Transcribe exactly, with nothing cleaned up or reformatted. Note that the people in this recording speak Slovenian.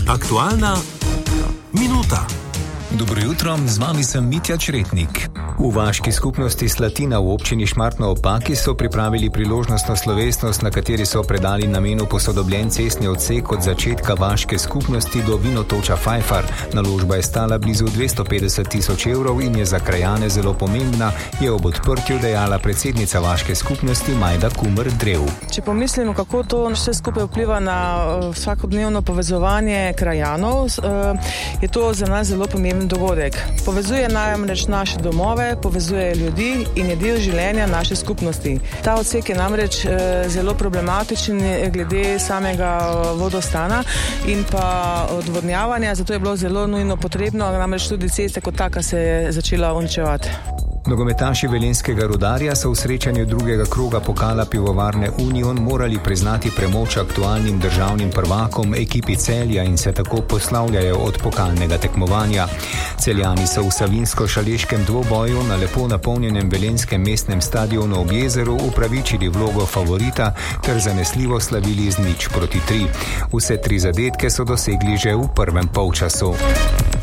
Aktualna minuta. Dobro jutro, z vami sem Mitja Čretnik. V vaški skupnosti Slatina v občini Šmartno ob Paki so pripravili priložnostno slovesnost, na kateri so predali namenu posodobljen cestni odsek od začetka vaške skupnosti do Vinotoča Fajfar. Naložba je stala blizu dvesto petdeset tisoč evrov in je za krajane zelo pomembna, je ob odprtju dejala predsednica vaške skupnosti Majda Kumer Drev. Če pomislimo, kako to vse skupaj vpliva na vsakodnevno povezovanje krajanov, je to za nas zelo pomemben dogodek. Povezuje namreč naše domove, povezuje ljudi in je del življenja naše skupnosti. Ta odsek je namreč zelo problematičen glede samega vodostana in pa odvodnjavanja, zato je bilo zelo nujno potrebno, namreč tudi cesta kot taka se je začela uničevati. Nogometaši velenjskega Rudarja so v srečanju drugega kroga pokala pivovarne Union morali priznati premoč aktualnim državnim prvakom ekipi Celja in se tako poslavljajo od pokalnega tekmovanja. Celjani so v savinsko-šaleškem dvoboju na lepo napolnjenem velenjskem mestnem stadionu ob jezeru upravičili vlogo favorita ter zanesljivo slavili z nič proti tri. Vse tri zadetke so dosegli že v prvem polčasu.